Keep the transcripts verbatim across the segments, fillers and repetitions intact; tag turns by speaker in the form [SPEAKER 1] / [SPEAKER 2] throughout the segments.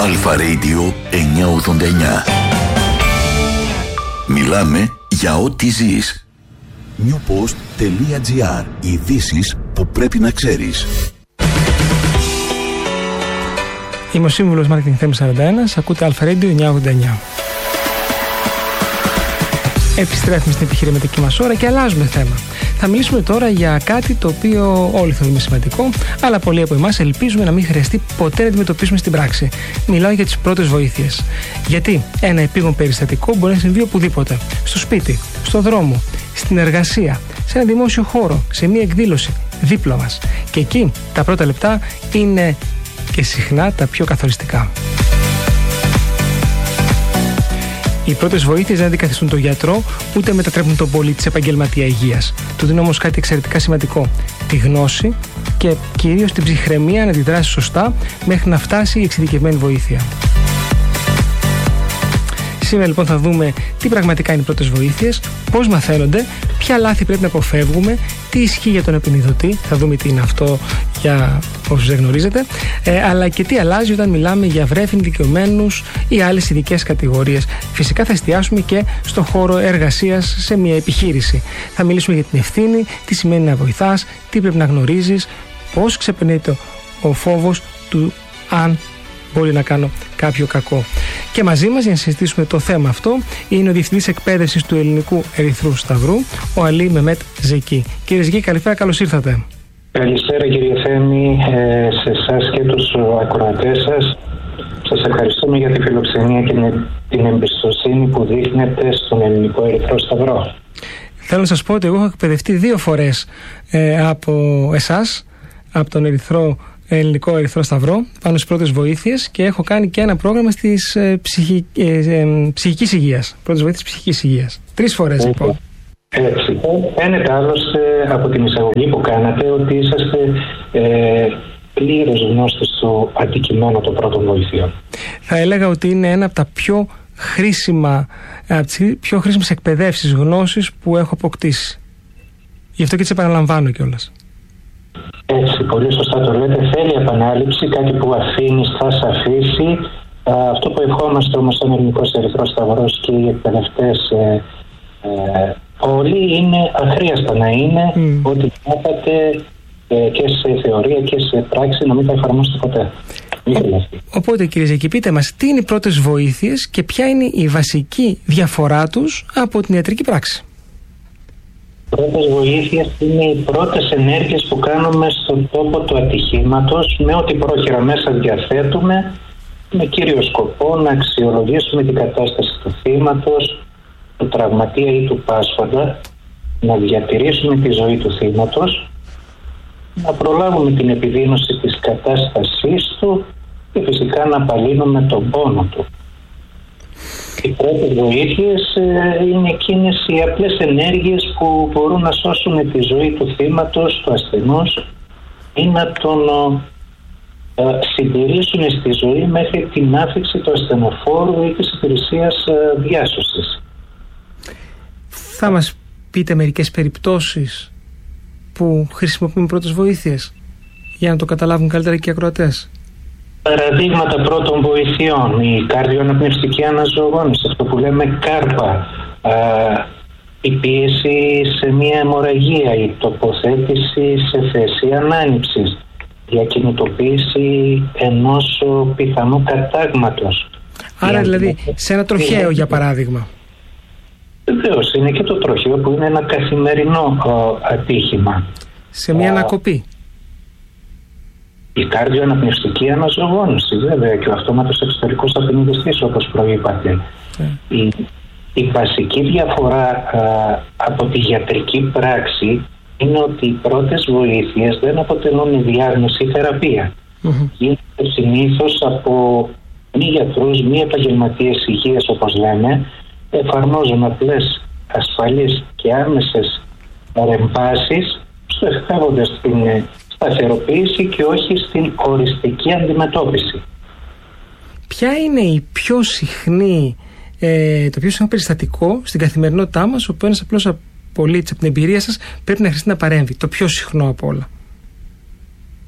[SPEAKER 1] Αλφα Radio εννιακόσια ογδόντα εννιά. Μιλάμε για ό,τι ζεις. newpost.gr. Ειδήσεις που πρέπει να ξέρεις.
[SPEAKER 2] Είμαι ο σύμβουλος Marketing Θέμης σαράντα ένα. Ακούτε Αλφα Radio εννιακόσια ογδόντα εννιά. Επιστρέφουμε στην επιχειρηματική μας ώρα και αλλάζουμε θέμα. Θα μιλήσουμε τώρα για κάτι το οποίο όλοι θεωρούμε σημαντικό, αλλά πολλοί από εμάς ελπίζουμε να μην χρειαστεί ποτέ να αντιμετωπίσουμε στην πράξη. Μιλάω για τις πρώτες βοήθειες. Γιατί ένα επίγον περιστατικό μπορεί να συμβεί οπουδήποτε. Στο σπίτι, στο δρόμο, στην εργασία, σε ένα δημόσιο χώρο, σε μια εκδήλωση, δίπλα μας. Και εκεί τα πρώτα λεπτά είναι και συχνά τα πιο καθοριστικά. Οι πρώτες βοήθειες δεν αντικαθιστούν τον γιατρό, ούτε μετατρέπουν τον πολίτη σε επαγγελματία υγείας. Του δίνουν όμως κάτι εξαιρετικά σημαντικό: τη γνώση και κυρίως την ψυχραιμία να αντιδράσει σωστά μέχρι να φτάσει η εξειδικευμένη βοήθεια. Σήμερα λοιπόν θα δούμε τι πραγματικά είναι οι πρώτες βοήθειες, πώς μαθαίνονται, ποια λάθη πρέπει να αποφεύγουμε, τι ισχύει για τον επεινιδωτή, θα δούμε τι είναι αυτό για όσους δεν γνωρίζετε, ε, αλλά και τι αλλάζει όταν μιλάμε για βρέφη ηλικιωμένους ή άλλες ειδικές κατηγορίες. Φυσικά θα εστιάσουμε και στο χώρο εργασίας σε μια επιχείρηση. Θα μιλήσουμε για την ευθύνη, τι σημαίνει να βοηθάς, τι πρέπει να γνωρίζεις, πώς ξεπερνείται ο φόβος του αν μπορεί να κάνω κάποιο κακό. Και μαζί μας για να συζητήσουμε το θέμα αυτό είναι ο Διευθυντής Εκπαίδευσης του Ελληνικού Ερυθρού Σταυρού, ο Αλή Μεμέτ Ζεκή. Κύριε Ζεκή, καλησπέρα, καλώς ήρθατε.
[SPEAKER 3] Καλησπέρα κύριε Θέμη, ε, σε εσάς και τους ακροατές σας. Σας ευχαριστούμε για τη φιλοξενία και την εμπιστοσύνη που δείχνετε στον Ελληνικό Ερυθρό Σταυρό.
[SPEAKER 2] Θέλω να σας πω ότι εγώ έχω εκπαιδευτεί δύο φορές ε, από εσάς, από τον Ερυθρό Ελληνικό Ερυθρό Σταυρό, πάνω στις πρώτες βοήθειες, και έχω κάνει και ένα πρόγραμμα της ε, ψυχη, ε, ε, ψυχικής υγείας. Πρώτες βοήθειες ψυχικής υγείας. Τρεις φορές λοιπόν.
[SPEAKER 3] Έτσι. Φαίνεται άλλωστε από την εισαγωγή που κάνατε ότι είσαστε ε, πλήρως γνώστες του αντικειμένου των πρώτων βοηθειών.
[SPEAKER 2] Θα έλεγα ότι είναι ένα από τα πιο χρήσιμα, από τις πιο χρήσιμες εκπαιδεύσεις, γνώσεις που έχω αποκτήσει. Γι' αυτό και τις επαναλαμβάνω κιόλας.
[SPEAKER 3] Έτσι, πολύ σωστά το λέτε. Θέλει επανάληψη, κάτι που αφήνεις θα σε αφήσει. Αυτό που ευχόμαστε όμως στον Ελληνικός Ερυθρός Σταυρός και οι εκπαιδευτές ε, ε, όλοι είναι αχρίαστα να είναι mm. ότι μάθατε ε, και σε θεωρία και σε πράξη να μην τα εφαρμόσετε ποτέ. Ο,
[SPEAKER 2] οπότε κύριε Ζεκή, πείτε μας τι είναι οι πρώτες βοήθειες και ποια είναι η βασική διαφορά τους από την ιατρική πράξη.
[SPEAKER 3] Οι πρώτες βοήθειες είναι οι πρώτες ενέργειες που κάνουμε στον τόπο του ατυχήματος με ό,τι πρόχειρα μέσα διαθέτουμε, με κύριο σκοπό να αξιολογήσουμε την κατάσταση του θύματος, του τραυματία ή του πάσχοντα, να διατηρήσουμε τη ζωή του θύματος, να προλάβουμε την επιδείνωση της κατάστασής του και φυσικά να απαλύνουμε τον πόνο του. Οι πρώτες βοήθειες ε, είναι εκείνες οι απλές ενέργειες που μπορούν να σώσουν τη ζωή του θύματος, του ασθενούς, ή να τον ε, συντηρήσουν στη ζωή μέχρι την άφηξη του ασθενοφόρου ή της υπηρεσίας ε, διάσωσης.
[SPEAKER 2] Θα μας πείτε μερικές περιπτώσεις που χρησιμοποιούμε πρώτες βοήθειες για να το καταλάβουν καλύτερα και οι ακροατές?
[SPEAKER 3] Παραδείγματα πρώτων βοηθειών: η καρδιοαναπνευστική αναζωογόνηση, αυτό που λέμε κάρπα, α, η πίεση σε μια αιμορραγία, η τοποθέτηση σε θέση ανάνυψης, η ακινητοποίηση ενός πιθανού κατάγματος.
[SPEAKER 2] Άρα δηλαδή σε ένα τροχαίο για παράδειγμα.
[SPEAKER 3] Βεβαίως, είναι και το τροχαίο που είναι ένα καθημερινό α, ατύχημα. Σε
[SPEAKER 2] μια α, ανακοπή.
[SPEAKER 3] Η καρδιοαναπνευστική αναζωογόνηση, βέβαια, και ο αυτόματος εξωτερικός απεινιδιστής, όπως προείπατε. Yeah. Η, η βασική διαφορά α, από τη γιατρική πράξη είναι ότι οι πρώτες βοήθειες δεν αποτελούν διάγνωση ή θεραπεία. Mm-hmm. Γίνεται συνήθως από μη γιατρούς, μη επαγγελματίες υγείας, όπως λέμε, εφαρμόζουν απλές, ασφαλείς και άμεσες παρεμβάσεις, στοχεύοντας την σταθεροποίηση και όχι στην οριστική αντιμετώπιση.
[SPEAKER 2] Ποια είναι η πιο συχνή, ε, το πιο συχνό περιστατικό στην καθημερινότητά μας, όπου ένας απλός πολίτης από την εμπειρία σας πρέπει να χρειαστεί να παρέμβει, το πιο συχνό από όλα?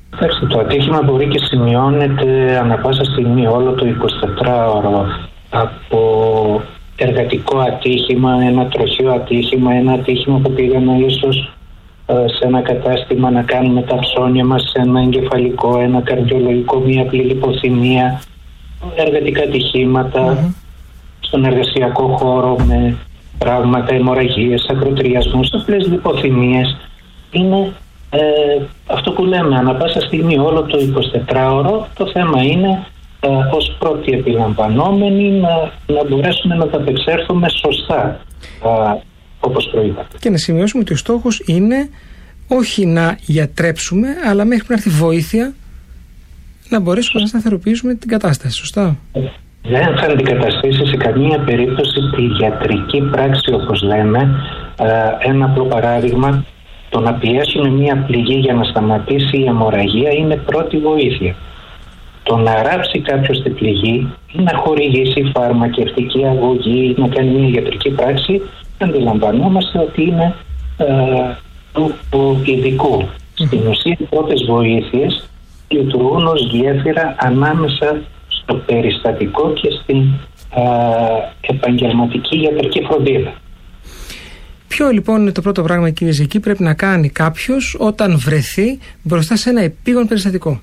[SPEAKER 3] Κοιτάξτε, το ατύχημα μπορεί και σημειώνεται ανά πάσα στιγμή όλο το εικοσιτετράωρο, από εργατικό ατύχημα, ένα τροχαίο ατύχημα, ένα ατύχημα που πήγαμε ίσως σε ένα κατάστημα να κάνουμε τα ψώνια μας, σε ένα εγκεφαλικό, ένα καρδιολογικό, μια απλή λιποθυμία, εργατικά ατυχήματα, mm-hmm. στον εργασιακό χώρο με τραύματα, αιμορραγίες, ακροτηριασμούς, απλές λιποθυμίες. Είναι ε, αυτό που λέμε ανά πάσα στιγμή όλο το εικοσιτετράωρο. Το θέμα είναι ε, ως πρώτοι επιλαμβανόμενοι να, να μπορέσουμε να τα απεξέλθουμε σωστά, ε, όπως προείπατε.
[SPEAKER 2] Και να σημειώσουμε ότι ο στόχος είναι όχι να γιατρέψουμε, αλλά μέχρι να έρθει βοήθεια να μπορέσουμε να σταθεροποιήσουμε την κατάσταση, σωστά?
[SPEAKER 3] Δεν θα αντικαταστήσει σε καμία περίπτωση τη γιατρική πράξη, όπως λέμε. Ένα απλό παράδειγμα, το να πιέσουμε μία πληγή για να σταματήσει η αιμορραγία είναι πρώτη βοήθεια. Το να ράψει κάποιος την πληγή ή να χορηγήσει φαρμακευτική αγωγή ή να κάνει μία γιατρική πράξη, αντιλαμβανόμαστε ότι είναι ε, του, του ειδικού. Στην ουσία, οι πρώτες βοήθειες λειτουργούν ως γέφυρα ανάμεσα στο περιστατικό και στην ε, επαγγελματική γιατρική φροντίδα.
[SPEAKER 2] Ποιο λοιπόν είναι το πρώτο πράγμα, κύριε Ζεκή, πρέπει να κάνει κάποιος όταν βρεθεί μπροστά σε ένα επίγον περιστατικό?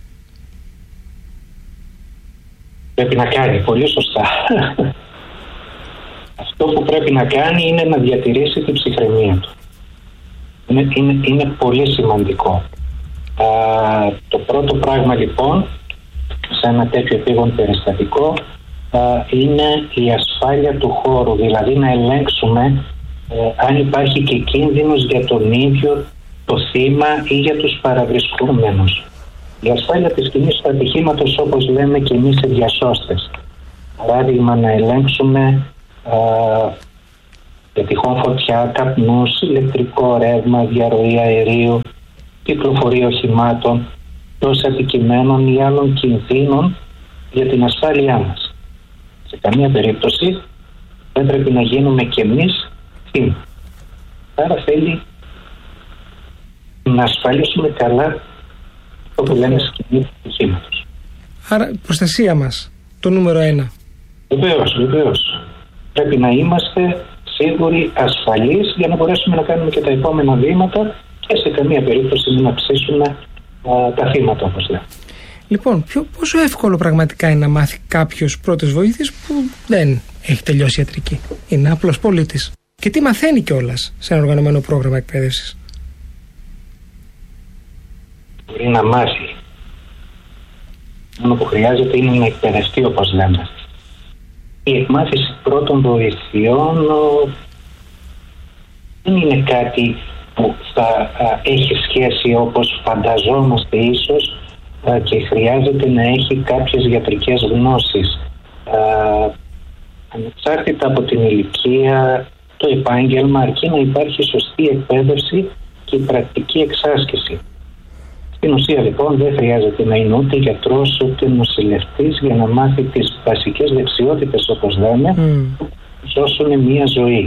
[SPEAKER 3] Πρέπει να κάνει, πολύ σωστά. Αυτό που πρέπει να κάνει είναι να διατηρήσει την ψυχραιμία του. Είναι, είναι, είναι πολύ σημαντικό. Α, το πρώτο πράγμα λοιπόν σε ένα τέτοιο επίγον περιστατικό α, είναι η ασφάλεια του χώρου, δηλαδή να ελέγξουμε ε, αν υπάρχει και κίνδυνος για τον ίδιο το θύμα ή για τους παραβρισκόμενους. Η ασφάλεια της σκηνής του ατυχήματος, όπως λέμε και εμείς οι διασώστες. Παράδειγμα, να ελέγξουμε για τυχόν φωτιά, καπνούς, ηλεκτρικό ρεύμα, διαρροή αερίου, κυκλοφορία οχημάτων, δόση αντικειμένων ή άλλων κινδύνων για την ασφάλειά μας. Σε καμία περίπτωση δεν πρέπει να γίνουμε κι εμείς θύμα. Άρα θέλει να ασφαλίσουμε καλά αυτό που λέμε σκηνή του ατυχήματος.
[SPEAKER 2] Άρα προστασία μας, το νούμερο ένα.
[SPEAKER 3] Βεβαίως, βεβαίως. Πρέπει να είμαστε σίγουροι, ασφαλείς, για να μπορέσουμε να κάνουμε και τα επόμενα βήματα και σε καμία περίπτωση μην αυξήσουμε α, τα θύματα, όπως λέμε.
[SPEAKER 2] Λοιπόν, ποιο, πόσο εύκολο πραγματικά είναι να μάθει κάποιος πρώτες βοήθειες που δεν έχει τελειώσει ιατρική? Είναι απλός πολίτης. Και τι μαθαίνει κιόλας σε ένα οργανωμένο πρόγραμμα εκπαίδευσης?
[SPEAKER 3] Μπορεί να μάθει. Μόνο που χρειάζεται είναι να εκπαιδευτεί, όπως λέμε. Η εκμάθηση πρώτων βοηθειών δεν είναι κάτι που θα α, έχει σχέση όπως φανταζόμαστε ίσως α, και χρειάζεται να έχει κάποιες γιατρικές γνώσεις. Α, ανεξάρτητα από την ηλικία, το επάγγελμα, αρκεί να υπάρχει σωστή εκπαίδευση και πρακτική εξάσκηση. Στην ουσία λοιπόν δεν χρειάζεται να είναι ούτε γιατρός ούτε νοσηλευτής για να μάθει τις βασικές δεξιότητες, όπως λέμε, mm. που ζώσουν μια ζωή.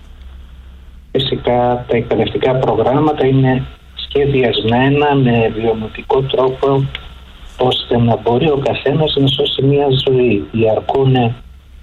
[SPEAKER 3] Φυσικά τα εκπαιδευτικά προγράμματα είναι σχεδιασμένα με βιωματικό τρόπο ώστε να μπορεί ο καθένας να σώσει μια ζωή. Διαρκούν α,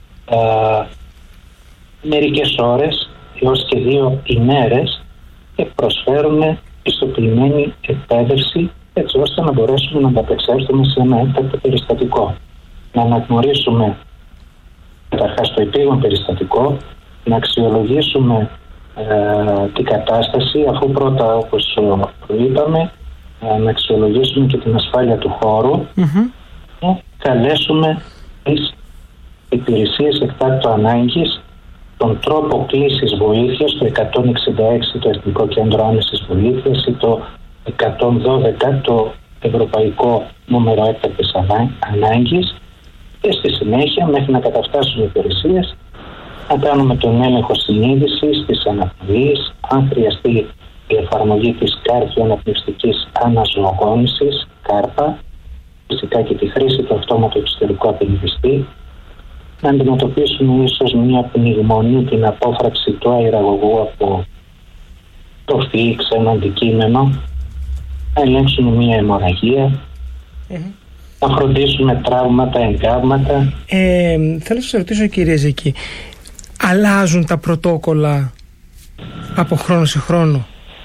[SPEAKER 3] μερικές ώρες έως και δύο ημέρες και προσφέρουν πιστοποιημένη εκπαίδευση, έτσι ώστε να μπορέσουμε να ανταπεξέλθουμε σε ένα έκτακτο περιστατικό. Να αναγνωρίσουμε καταρχάς το επίγον περιστατικό, να αξιολογήσουμε ε, την κατάσταση, αφού πρώτα, όπως προείπαμε, ε, να αξιολογήσουμε και την ασφάλεια του χώρου, mm-hmm. και καλέσουμε τις υπηρεσίες εκτάκτου ανάγκης, τον τρόπο κλήσης βοήθειας, το εκατόν εξήντα έξι το Εθνικό Κέντρο Άμεσης Βοήθειας ή το εκατόν δώδεκα το Ευρωπαϊκό Νούμερο Έκτακτης Ανάγκης, και στη συνέχεια, μέχρι να καταφτάσουν οι υπηρεσίες, να κάνουμε τον έλεγχο συνείδησης, της αναπνοής, αν χρειαστεί η εφαρμογή της κάρτης αναπνευστικής αναζωογόνησης, κάρπα, φυσικά και τη χρήση του αυτόματου εξωτερικού απενδυστή, να αντιμετωπίσουμε ίσως μια πνιγμονή, την απόφραξη του αεραγωγού από το φύξ, ένα αντικείμενο, να ελέγξουμε μια αιμορραγία, mm-hmm. να φροντίσουμε τραύματα, εγκάβματα.
[SPEAKER 2] Ε, θέλω να σας ρωτήσω, κύριε Ζεκή, αλλάζουν τα πρωτόκολλα από χρόνο σε χρόνο?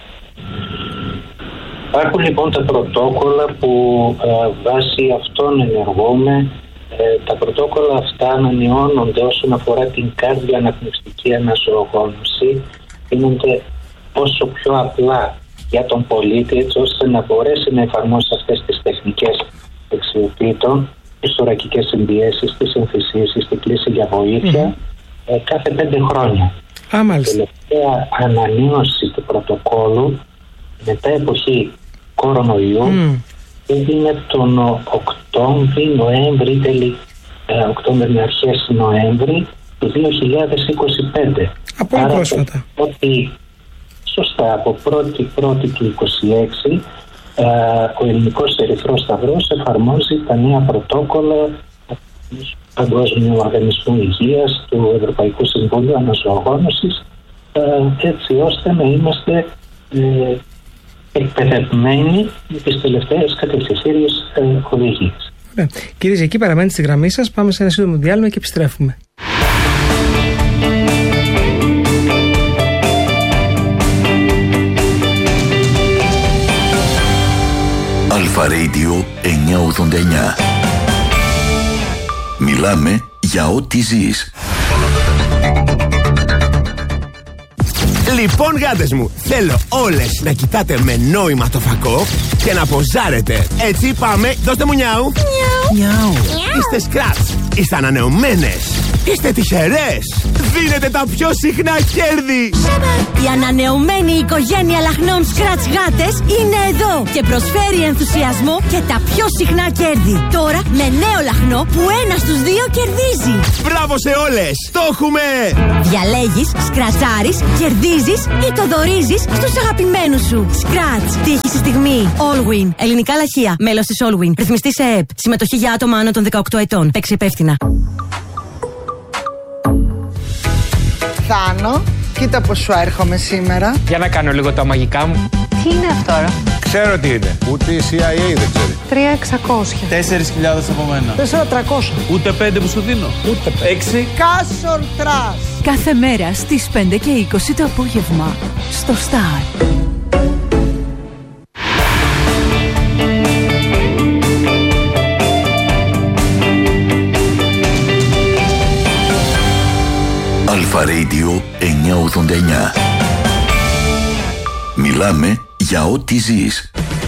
[SPEAKER 3] Υπάρχουν λοιπόν τα πρωτόκολλα που ε, βάσει αυτών ενεργούμε. Ε, τα πρωτόκολλα αυτά ανανεώνονται όσον αφορά την κάρδια αναπνευστική αναζωογόνωση. Γίνονται όσο πιο απλά για τον πολίτη, έτσι ώστε να μπορέσει να εφαρμόσει αυτές τις τεχνικές δεξιοτήτων, τις θωρακικές συμπιέσεις, τις εμφυσίσεις, την κλήση για βοήθεια, mm-hmm. ε, κάθε πέντε χρόνια.
[SPEAKER 2] Α, μάλιστα.
[SPEAKER 3] Η τελευταία ανανέωση του πρωτοκόλλου μετά εποχή κορονοϊού mm. έγινε τον Οκτώβρη, Νοέμβρη, τέλη ε, Οκτώβρη με αρχές Νοέμβρη του δύο χιλιάδες είκοσι πέντε.
[SPEAKER 2] Από Άρα, πρόσφατα.
[SPEAKER 3] Ότι, σωστά, από πρώτη πρώτη του είκοσι έξι ε, ο Ελληνικός Ερυθρός Σταυρός εφαρμόζει τα νέα πρωτόκολλα του Παγκόσμιου Οργανισμού Υγείας, του Ευρωπαϊκού Συμβουλίου Αναζωογόνωσης, ε, έτσι ώστε να είμαστε ε, εκπαιδευμένοι με τις τελευταίες κατευθυντήριες ε, οδηγίες.
[SPEAKER 2] Ωραία. Κύριε Ζεκή, παραμένετε στη γραμμή σας. Πάμε σε ένα σύντομο διάλειμμα και επιστρέφουμε.
[SPEAKER 1] Αλφα Radio εννιακόσια ογδόντα εννιά. Μιλάμε για ό,τι ζεις.
[SPEAKER 4] Λοιπόν, γάτες μου, θέλω όλες να κοιτάτε με νόημα το φακό και να ποζάρετε. Έτσι, πάμε, δώστε μου νιάου. Νιάου. Είστε σκράτς, είστε ανανεωμένες, είστε τυχερές. Δίνετε τα πιο συχνά κέρδη.
[SPEAKER 5] Η ανανεωμένη οικογένεια λαχνών Scratch γάτες είναι εδώ και προσφέρει ενθουσιασμό και τα πιο συχνά κέρδη. Τώρα με νέο λαχνό που ένα στους δύο κερδίζει.
[SPEAKER 4] Μπράβο σε όλες, το έχουμε.
[SPEAKER 5] Διαλέγεις, σκρατσάρεις, κερδίζεις ή το δωρίζεις στους αγαπημένους σου. Scratch, τύχη στη στιγμή. Allwin, ελληνικά λαχεία, μέλος της Allwin, ρυθμιστή σε ΕΕΠ. Συμμετοχή για άτομα άνω των δεκαοκτώ ετών. Παίξει υπεύθυνα.
[SPEAKER 6] Θάνο, κοίτα πως σου έρχομαι σήμερα.
[SPEAKER 7] Για να κάνω λίγο τα μαγικά μου.
[SPEAKER 8] Τι είναι αυτό τώρα?
[SPEAKER 9] Ξέρω τι είναι. Ούτε η σι άι έι δεν ξέρει.
[SPEAKER 8] τρία εξακόσια.
[SPEAKER 10] Τέσσερις χιλιάδες από μένα.
[SPEAKER 6] τέσσερα τριακόσια.
[SPEAKER 10] Ούτε πέντε που σου δίνω.
[SPEAKER 7] Ούτε
[SPEAKER 10] έξι.
[SPEAKER 6] Κάσορ τρας.
[SPEAKER 8] Κάθε μέρα στις πέντε και είκοσι το απόγευμα στο Star.
[SPEAKER 1] Αλφα Radio εννιακόσια ογδόντα εννιά. Μιλάμε για ό,τι ζεις.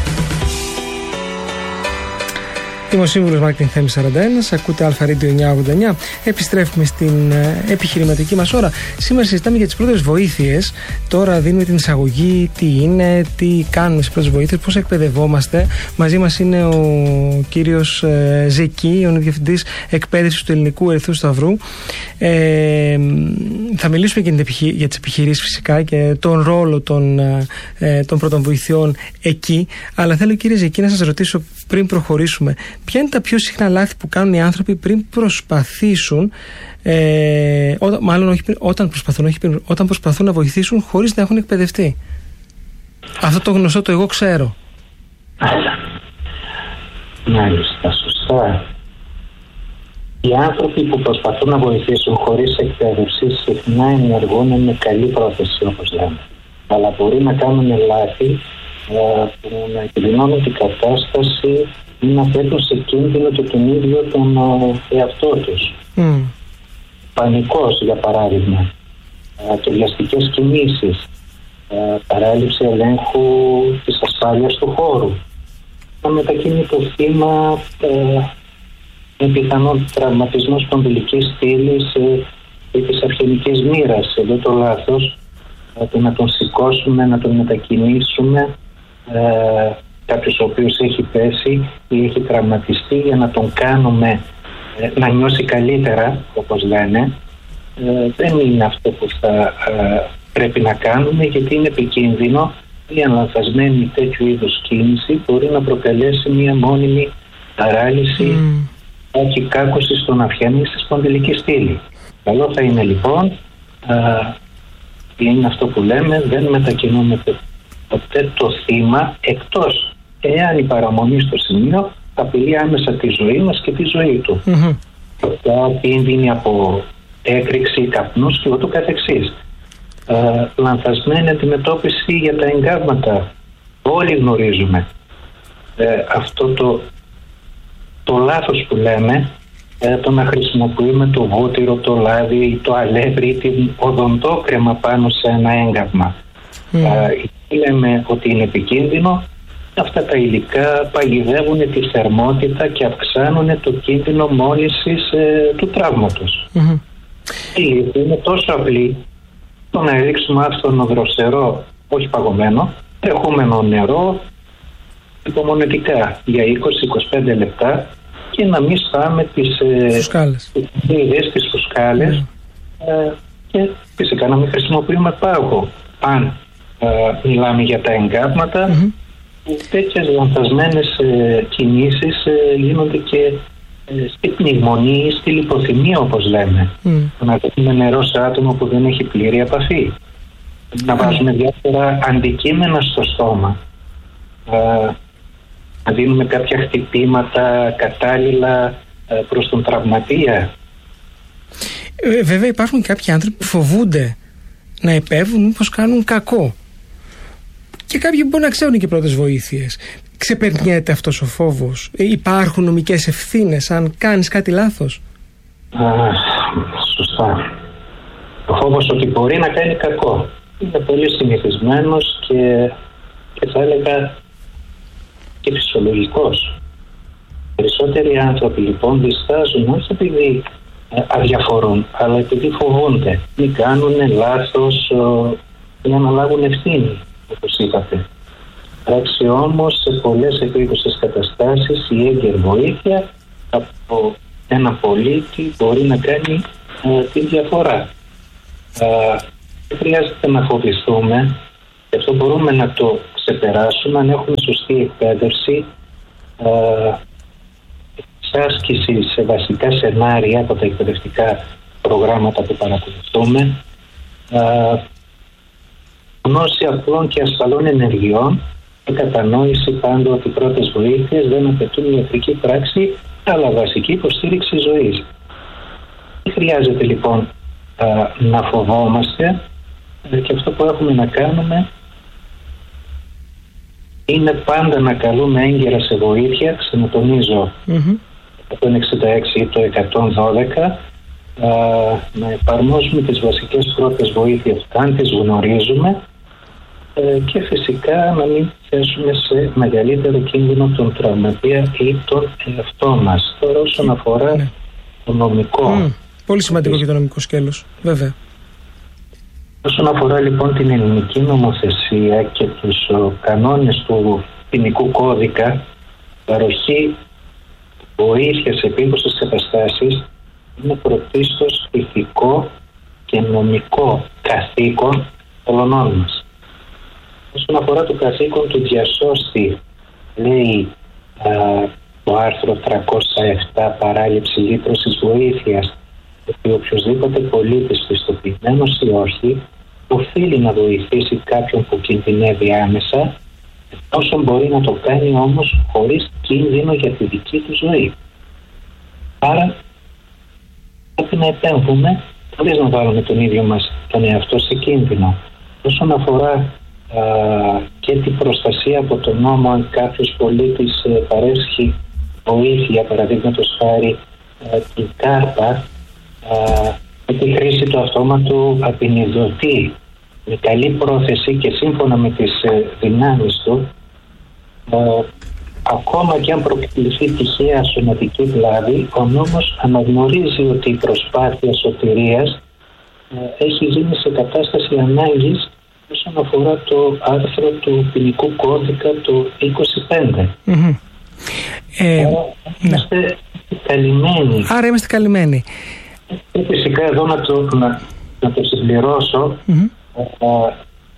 [SPEAKER 2] Είμαι ο σύμβουλος Μάρκετινγκ Θέμης σαράντα ένα, ακούτε Αλφα Radio εννιακόσια ογδόντα εννιά. Επιστρέφουμε στην ε, επιχειρηματική μας ώρα. Σήμερα συζητάμε για τις πρώτες βοήθειες. Τώρα δίνουμε την εισαγωγή, τι είναι, τι κάνουμε στις πρώτες βοήθειες, πώς εκπαιδευόμαστε. Μαζί μας είναι ο κύριος ε, Ζεκή, ο διευθυντής εκπαίδευσης του Ελληνικού Ερυθρού Σταυρού. Ε, θα μιλήσουμε για, την επιχει... για τις επιχειρήσεις φυσικά και τον ρόλο των, ε, των πρώτων βοηθειών εκεί. Αλλά θέλω, κύριε Ζεκή, να σας ρωτήσω πριν προχωρήσουμε. Ποια είναι τα πιο συχνά λάθη που κάνουν οι άνθρωποι πριν προσπαθήσουν, ε, ό, μάλλον όχι, όταν, προσπαθούν, όχι, όταν προσπαθούν να βοηθήσουν χωρίς να έχουν εκπαιδευτεί? Αυτό το γνωστό το εγώ ξέρω.
[SPEAKER 3] Μάλιστα, σωστά. Οι άνθρωποι που προσπαθούν να βοηθήσουν χωρίς εκπαίδευση συχνά ενεργούν με καλή πρόθεση, όπως λέμε. Αλλά μπορεί να κάνουν λάθη που να επιδεινώνουν την κατάσταση ή να θέτουν σε κίνδυνο και τον ίδιο τον εαυτό τους. Mm. Πανικός, για παράδειγμα, ταιριαστικές κινήσεις, παράληψη ελέγχου της ασφάλειας του χώρου, να μετακινεί το θύμα με πιθανόν τραυματισμό σπονδυλικής στήλης ή της αυχενικής μοίρας. Εδώ το λάθος, το να τον σηκώσουμε, να τον μετακινήσουμε, ε, κάποιος ο οποίος έχει πέσει ή έχει τραυματιστεί, για να τον κάνουμε ε, να νιώσει καλύτερα, όπως λένε, ε, δεν είναι αυτό που θα ε, πρέπει να κάνουμε, γιατί είναι επικίνδυνο. Μια λανθασμένη τέτοιου είδους κίνηση μπορεί να προκαλέσει μια μόνιμη παράλυση mm. και κάκωση στον αυχένη στη σπονδυλική στήλη. Καλό θα είναι λοιπόν, ε, είναι αυτό που λέμε, δεν μετακινούμε ποτέ το θύμα εκτός εάν η παραμονή στο σημείο απειλεί άμεσα τη ζωή μας και τη ζωή του. Mm-hmm. Κίνδυνοι από έκρηξη, καπνούς και ούτω καθεξής. Ε, λανθασμένη αντιμετώπιση για τα εγκάβματα. Όλοι γνωρίζουμε ε, αυτό το, το λάθος που λέμε, ε, το να χρησιμοποιούμε το βούτυρο, το λάδι ή το αλεύρι ή την οδοντόκρεμα πάνω σε ένα έγκαυμα. Mm. Ε, λέμε ότι είναι επικίνδυνο. Αυτά τα υλικά παγιδεύουν τη θερμότητα και αυξάνουν το κίνδυνο μόλυνσης ε, του τραύματος. Mm-hmm. Η λύση είναι τόσο απλή, το να ρίξουμε άφθονο δροσερό, όχι παγωμένο, τρεχούμενο νερό υπομονετικά για είκοσι με είκοσι πέντε λεπτά και να μην σπάμε τις φουσκάλες, τις, τις φουσκάλες mm. ε, και φυσικά να μην χρησιμοποιούμε πάγο. Αν ε, μιλάμε για τα εγκάβματα, mm-hmm. τέτοιες λανθασμένες ε, κινήσεις ε, γίνονται και ε, στη πνιγμονή ή στη λιποθυμία, όπως λέμε. Mm. Να δίνουμε νερό σε άτομο που δεν έχει πλήρη επαφή. Mm. Να βάζουμε διάφορα αντικείμενα στο στόμα. Ε, να δίνουμε κάποια χτυπήματα κατάλληλα ε, προς τον τραυματία.
[SPEAKER 2] Ε, βέβαια υπάρχουν κάποιοι άνθρωποι που φοβούνται να επέβουν μήπως κάνουν κακό. Και κάποιοι μπορεί να ξέρουν και πρώτες βοήθειες. Ξεπερνιέται αυτός ο φόβος? Υπάρχουν νομικές ευθύνες αν κάνεις κάτι λάθος?
[SPEAKER 3] Α, σωστά. Ο φόβος ότι μπορεί να κάνει κακό είναι πολύ συνηθισμένος και, και θα έλεγα και φυσιολογικός. Περισσότεροι άνθρωποι λοιπόν διστάζουν όχι επειδή ε, αδιαφορούν, αλλά επειδή φοβούνται. Μην κάνουν λάθος ή να αναλάβουν ευθύνη, όπως είπατε. Πράξη όμως σε πολλές επίγουσες καταστάσεις η έγκαιρη βοήθεια από ένα πολίτη μπορεί να κάνει ε, τη διαφορά. Ε, δεν χρειάζεται να φοβηθούμε και αυτό μπορούμε να το ξεπεράσουμε αν έχουμε σωστή εκπαίδευση, ε, άσκηση σε βασικά σενάρια από τα εκπαιδευτικά προγράμματα που παρακολουθούμε, ε, γνώση απλών και ασφαλών ενεργειών και κατανόηση πάντοτε ότι οι πρώτες βοήθειες δεν απαιτούν ιατρική πράξη αλλά βασική υποστήριξη ζωής. Δεν χρειάζεται λοιπόν α, να φοβόμαστε και αυτό που έχουμε να κάνουμε είναι πάντα να καλούμε έγκαιρα σε βοήθεια, ξανατονίζω mm-hmm. εκατόν εξήντα έξι ή το εκατόν δώδεκα, α, να εφαρμόσουμε τις βασικές πρώτες βοήθειες αν τις γνωρίζουμε και φυσικά να μην θέσουμε σε μεγαλύτερο κίνδυνο τον τραυματία ή τον εαυτό μας. Τώρα όσον αφορά ναι. το νομικό... Mm,
[SPEAKER 2] πολύ σημαντικό και το νομικό σκέλος, βέβαια.
[SPEAKER 3] Όσον αφορά λοιπόν την ελληνική νομοθεσία και τους ο, κανόνες του ποινικού κώδικα, παροχή βοήθεια σε επίγουσες καταστάσεις είναι πρωτίστως ηθικό και νομικό καθήκον όλων μας. Όσον αφορά το καθήκον του διασώστη, λέει α, το άρθρο τριακόσια επτά παράληψη λύτρωσης βοήθειας, ότι οποιοσδήποτε πολίτης πιστοποιημένος ή όχι οφείλει να βοηθήσει κάποιον που κινδυνεύει άμεσα, όσο μπορεί να το κάνει όμως χωρίς κίνδυνο για τη δική του ζωή. Άρα πρέπει να επέμβουμε χωρίς να βάλουμε τον ίδιο μας τον εαυτό σε κίνδυνο. Όσον αφορά Uh, και την προστασία από τον νόμο, αν κάποιος πολίτης uh, παρέσχει βοήθεια, παραδείγματος χάρη uh, την κάρτα uh, με τη χρήση του αυτόματου απεινιδωτή με καλή πρόθεση και σύμφωνα με τις uh, δυνάμεις του, uh, ακόμα και αν προκληθεί τυχαία σωματική βλάβη, ο νόμος αναγνωρίζει ότι η προσπάθεια σωτηρίας uh, έχει γίνει σε κατάσταση ανάγκης όσον αφορά το άρθρο του ποινικού κώδικα το είκοσι πέντε. Mm-hmm. Ε, Άρα είμαστε ναι. καλυμμένοι.
[SPEAKER 2] Άρα είμαστε καλυμμένοι.
[SPEAKER 3] Και φυσικά εδώ να το, να, να το συμπληρώσω, mm-hmm. ο,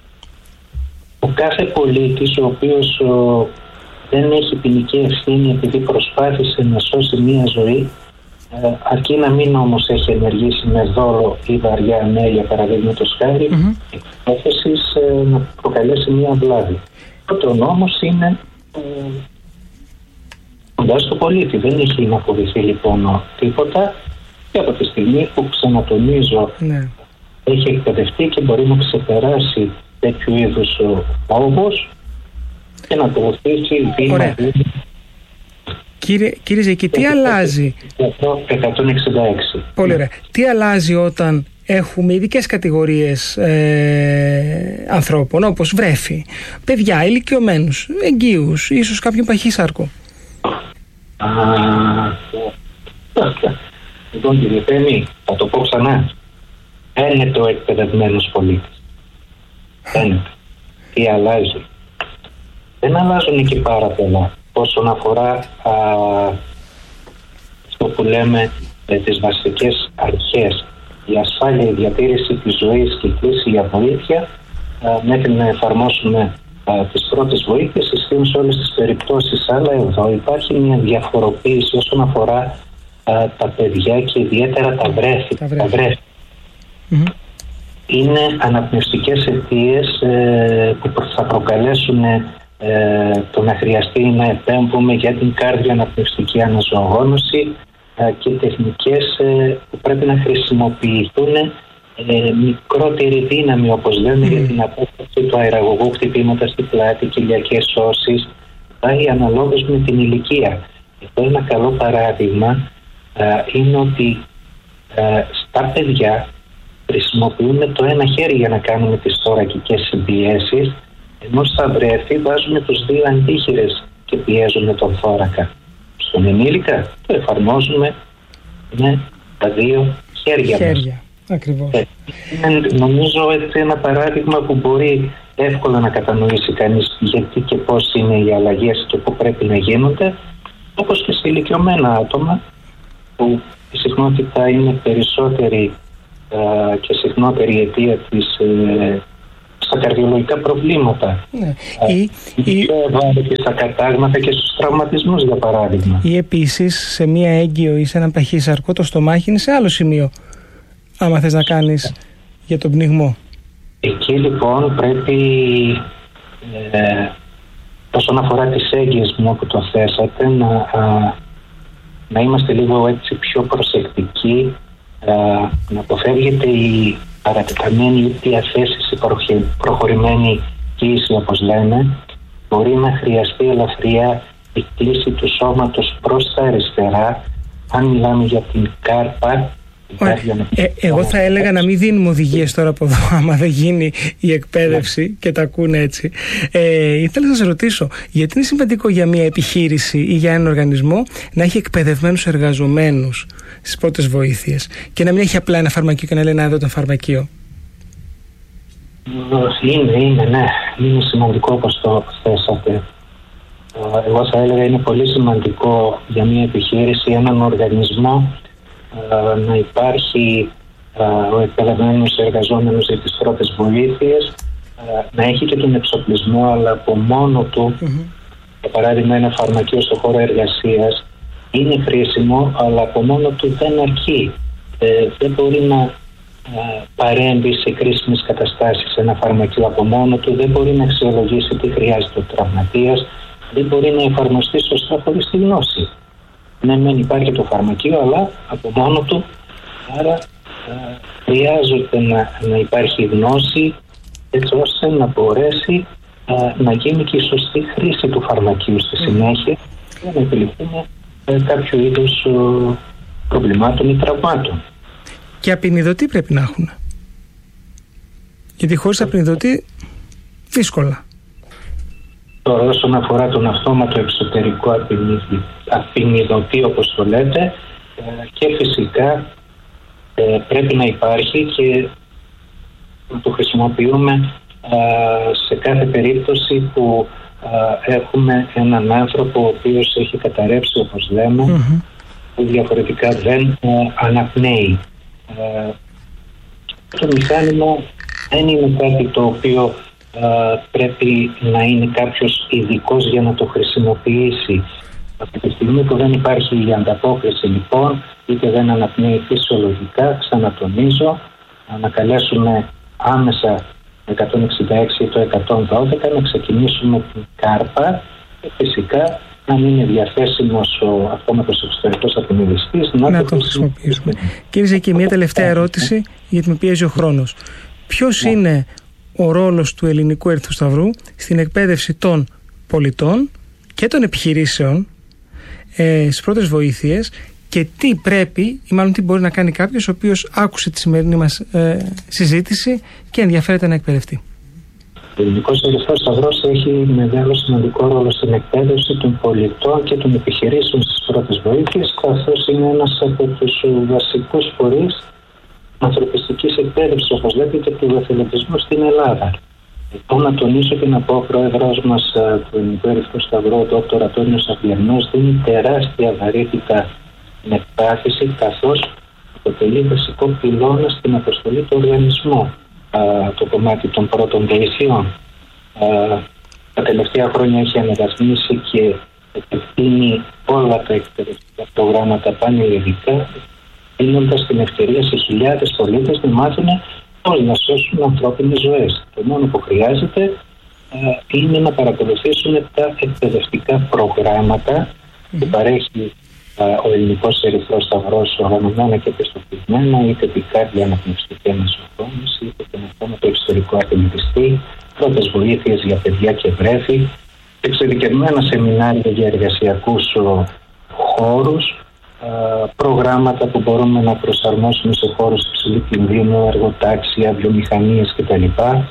[SPEAKER 3] ο κάθε πολίτης ο οποίος ο, δεν έχει ποινική ευθύνη επειδή προσπάθησε να σώσει μία ζωή, Ε, αρκεί να μην όμως έχει ενεργήσει με δόλο ή βαριά αμέλεια, παραδείγματος χάρη, mm-hmm. εκπρόθεσης ε, να προκαλέσει μία βλάβη. Πρώτον όμως είναι κοντά στο πολίτη. Δεν έχει να φοβηθεί λοιπόν τίποτα, και από τη στιγμή που, ξανατονίζω, ναι. έχει εκπαιδευτεί και μπορεί να ξεπεράσει τέτοιου είδους φόβους και να ακολουθήσει βήμα.
[SPEAKER 2] Κύριε, κύριε Ζεκή, τι αλλάζει?
[SPEAKER 3] εκατόν εξήντα έξι.
[SPEAKER 2] Πολύ ωραία. Τι αλλάζει όταν έχουμε ειδικές κατηγορίες ε, ανθρώπων, όπως βρέφη, παιδιά, ηλικιωμένους, εγγύους, ίσως κάποιον παχύσαρκο?
[SPEAKER 3] Λοιπόν, κύριε Πέμι, θα το πω ξανά. Ένεται ο εκπαιδευμένος πολίτης. Ένεται. Τι αλλάζει? Δεν αλλάζουν εκεί πάρα πολλά όσον αφορά α, αυτό που λέμε ε, τις βασικές αρχές. Η ασφάλεια, η διατήρηση της ζωής και η κλίση για βοήθεια, α, μέχρι να εφαρμόσουμε α, τις πρώτες βοήθειες, ισχύουν σε όλες τις περιπτώσεις. Αλλά εδώ υπάρχει μια διαφοροποίηση όσον αφορά α, τα παιδιά και ιδιαίτερα τα βρέφη. Τα βρέφη. Τα βρέφη. Mm-hmm. Είναι αναπνευστικές αιτίες ε, που θα προκαλέσουν ε, το να χρειαστεί να επέμβουμε για την κάρδιο-αναπνευστική αναζωογόνωση ε, και τεχνικές ε, που πρέπει να χρησιμοποιηθούν ε, μικρότερη δύναμη, όπως λέμε, mm. για την απόσταση του αεραγωγού, χτυπήματα στη πλάτη, κοιλιακές σώσεις, πάει αναλόγως με την ηλικία. Αυτό ένα καλό παράδειγμα ε, είναι ότι ε, στα παιδιά χρησιμοποιούμε το ένα χέρι για να κάνουμε τις θωρακικές συμπιέσεις, ενώ στα βρέφη βάζουμε τους δύο αντίχειρες και πιέζουμε τον θώρακα. Στον ενήλικα το εφαρμόζουμε με τα δύο χέρια,
[SPEAKER 2] χέρια μας. Ακριβώς.
[SPEAKER 3] Ε, είναι, νομίζω έτσι ένα παράδειγμα που μπορεί εύκολα να κατανοήσει κανείς γιατί και πώς είναι οι αλλαγές και πού πρέπει να γίνονται, όπως και σε ηλικιωμένα άτομα που η συχνότητα είναι περισσότερη α, και συχνότερη αιτία της ε, στα καρδιολογικά προβλήματα.
[SPEAKER 2] Ναι.
[SPEAKER 3] Ε,
[SPEAKER 2] ή, ή,
[SPEAKER 3] και στα κατάγματα και στους τραυματισμούς, για παράδειγμα.
[SPEAKER 2] Ή επίσης σε μία έγκυο ή σε έναν παχύσαρκο το στομάχι είναι σε άλλο σημείο, άμα θες να κάνεις για τον πνιγμό.
[SPEAKER 3] Εκεί λοιπόν πρέπει ε, όσον αφορά τις έγκυες μου που το θέσατε να, α, να είμαστε λίγο έτσι πιο προσεκτικοί, α, να αποφεύγεται η παρατεταμένη ή διαθέσεις, η προχωρημένη κοίηση, όπως λέμε. Μπορεί να χρειαστεί ελαφριά η κλίση του σώματος προς τα αριστερά, αν μιλάμε για την κάρπα.
[SPEAKER 2] Ε, εγώ θα έλεγα να μην δίνουμε οδηγίες τώρα από εδώ, άμα δεν γίνει η εκπαίδευση και τα ακούνε έτσι. Ε, ήθελα να σας ρωτήσω, γιατί είναι σημαντικό για μια επιχείρηση ή για έναν οργανισμό να έχει εκπαιδευμένους εργαζομένους στις πρώτες βοήθειες και να μην έχει απλά ένα φαρμακείο και να λέει να εδώ το φαρμακείο?
[SPEAKER 3] Είναι, είναι, ναι. Είναι σημαντικό όπως το θέσατε. Εγώ θα έλεγα είναι πολύ σημαντικό για μια επιχείρηση, έναν οργανισμό, να υπάρχει ο εκπαιδευμένος εργαζόμενος για τις πρώτες βοήθειες, να έχει και τον εξοπλισμό, αλλά από μόνο του, mm-hmm. για παράδειγμα ένα φαρμακείο στο χώρο εργασίας είναι χρήσιμο, αλλά από μόνο του δεν αρκεί. Ε, δεν μπορεί να α, παρέμβει σε κρίσιμες καταστάσεις ένα φαρμακείο από μόνο του, δεν μπορεί να αξιολογήσει τι χρειάζεται ο τραυματίας, δεν μπορεί να εφαρμοστεί σωστά χωρίς τη γνώση. Ναι, δεν υπάρχει το φαρμακείο, αλλά από μόνο του, άρα α, χρειάζεται να, να υπάρχει γνώση έτσι ώστε να μπορέσει α, να γίνει και η σωστή χρήση του φαρμακείου στη συνέχεια και να επιληφθούμε κάποιο είδους α, προβλημάτων ή τραυμάτων.
[SPEAKER 2] Και απεινιδωτή πρέπει να έχουν. Γιατί χωρίς απεινιδωτή δύσκολα.
[SPEAKER 3] Τώρα όσον αφορά τον αυτόματο εξωτερικό απεινιδωτή, όπως το λέτε, και φυσικά ε, πρέπει να υπάρχει και να το χρησιμοποιούμε ε, σε κάθε περίπτωση που ε, έχουμε έναν άνθρωπο ο οποίος έχει καταρρεύσει, όπως λέμε, mm-hmm. που διαφορετικά δεν ε, αναπνέει. Ε, το μηχάνημα δεν είναι κάτι το οποίο Uh, πρέπει να είναι κάποιος ειδικός για να το χρησιμοποιήσει. Από τη στιγμή που δεν υπάρχει η ανταπόκριση λοιπόν, είτε δεν αναπνέει φυσιολογικά, ξανατονίζω, να καλέσουμε άμεσα το εκατόν εξήντα έξι ή το εκατόν δώδεκα, να ξεκινήσουμε την κάρπα Και φυσικά, αν είναι διαθέσιμος ο αυτόματος εξωτερικός απεινιδιστής, να,
[SPEAKER 2] να το χρησιμοποιήσουμε. Κύριε Ζεκή, μια τελευταία ερώτηση, γιατί με πιέζει ο χρόνος. Ποιος ναι. είναι ο ρόλος του Ελληνικού Ερυθρού Σταυρού στην εκπαίδευση των πολιτών και των επιχειρήσεων ε, στις πρώτες βοήθειες, και τι πρέπει ή μάλλον τι μπορεί να κάνει κάποιος ο οποίος άκουσε τη σημερινή μας ε, συζήτηση και ενδιαφέρεται να εκπαιδευτεί?
[SPEAKER 3] Ο Ελληνικός Ερυθρός Σταυρός έχει μεγάλο σημαντικό ρόλο στην εκπαίδευση των πολιτών και των επιχειρήσεων στις πρώτες βοήθειες, καθώς είναι ένας από τους βασικούς φορείς ανθρωπιστικής εκπαίδευσης, όπως λέτε, και του εθελοντισμού στην Ελλάδα. Εδώ να τονίσω και να πω, ο πρόεδρος μας του Ελληνικού Ερυθρού Σταυρού, ο Δόκτωρ Αντώνιος Αυγερνός, δίνει τεράστια βαρύτητα στην εκπαίδευση, καθώς αποτελεί βασικό πυλώνα στην αποστολή του οργανισμού. Uh, το κομμάτι των πρώτων βοηθειών. Uh, τα τελευταία χρόνια έχει αναβαθμίσει και επεκτείνει όλα τα εκπαιδευτικά προγράμματα πανελλαδικά, δίνοντας την ευκαιρία σε χιλιάδες πολίτες να μάθουν πώς να σώσουν ανθρώπινες ζωές. Το μόνο που χρειάζεται uh, είναι να παρακολουθήσουν τα εκπαιδευτικά προγράμματα mm-hmm. που παρέχει ο Ελληνικός Ερυθρός Σταυρός, οργανωμένα και πιστοποιημένα, είτε επικάρδια αναπνευστική ανασωγόνηση, είτε τον αυτόματο εξωτερικό απεινιδιστή, πρώτες βοήθειες για παιδιά και βρέφη, εξειδικευμένα σεμινάρια για εργασιακούς χώρους, προγράμματα που μπορούμε να προσαρμόσουμε σε χώρους υψηλού κινδύνου, εργοτάξια, βιομηχανίες κτλ.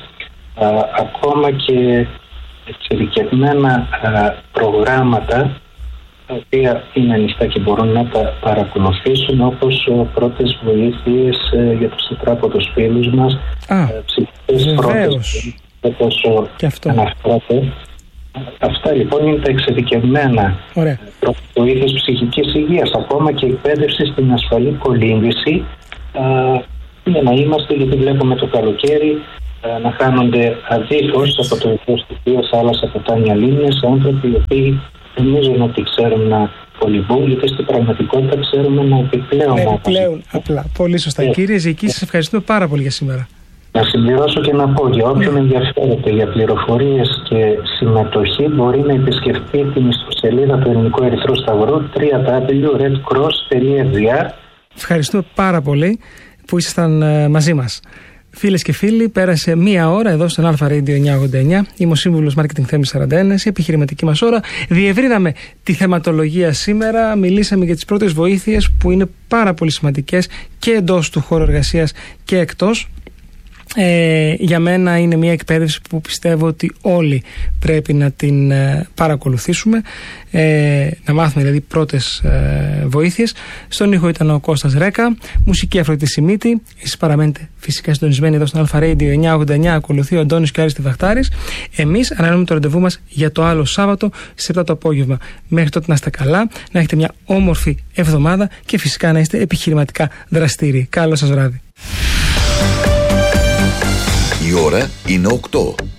[SPEAKER 3] Ακόμα και εξειδικευμένα προγράμματα τα οποία είναι ανοιχτά και μπορούν να τα παρακολουθήσουν, όπως πρώτες βοήθειες ε, για τους τετράποδους φίλους μας,
[SPEAKER 2] ε,
[SPEAKER 3] ψυχικές πρώτες, όπως αναφέρατε. Αυτά λοιπόν είναι τα εξειδικευμένα πρώτες βοήθειες ψυχικής υγείας, ακόμα και εκπαίδευση στην ασφαλή κολύμβηση, ε, για να είμαστε, γιατί βλέπουμε το καλοκαίρι ε, να χάνονται αδίφως από το υπόστοιχείο θάλασσα, ποτάμια, λίμνες, άνθρωποι οι οποίοι νομίζουν ότι ξέρουν να κολυμπούν, γιατί στην πραγματικότητα ξέρουμε να επιπλέον.
[SPEAKER 2] Επιπλέον, απλά. Πολύ σωστά. Yeah. Κύριε Ζεκή, σας ευχαριστούμε πάρα πολύ για σήμερα.
[SPEAKER 3] Να συμπληρώσω και να πω, για όποιον yeah. ενδιαφέρεται για πληροφορίες και συμμετοχή, μπορεί να επισκεφτεί την ιστοσελίδα του Ελληνικού Ερυθρού Σταυρού double-u double-u double-u τελεία red cross τελεία g r.
[SPEAKER 2] Ευχαριστούμε πάρα πολύ που ήσασταν uh, μαζί μας. Φίλες και φίλοι, πέρασε μία ώρα εδώ στον Αλφα Radio εννιακόσια ογδόντα εννιά. Είμαι ο σύμβουλος Marketing Θέμης σαράντα ένα, η επιχειρηματική μας ώρα. Διευρύναμε τη θεματολογία σήμερα, μιλήσαμε για τις πρώτες βοήθειες που είναι πάρα πολύ σημαντικές και εντός του χώρου εργασίας και εκτός. Ε, για μένα είναι μια εκπαίδευση που πιστεύω ότι όλοι πρέπει να την ε, παρακολουθήσουμε, ε, να μάθουμε δηλαδή πρώτες ε, βοήθειες. Στον ήχο ήταν ο Κώστας Ρέκα, μουσική Αφροδίτη Σιμίτη. Εσείς παραμένετε φυσικά συντονισμένοι εδώ στον Αλφα Radio εννιακόσια ογδόντα εννιά. Ακολουθεί ο Αντώνης και ο Άρης Βαχτάρης. Εμείς ανανεώνουμε το ραντεβού μας για το άλλο Σάββατο στις επτά το απόγευμα. Μέχρι τότε να είστε καλά, να έχετε μια όμορφη εβδομάδα και φυσικά να είστε επιχειρηματικά δραστήριοι. Καλό σας βράδυ.
[SPEAKER 1] Η ώρα είναι οκτώ.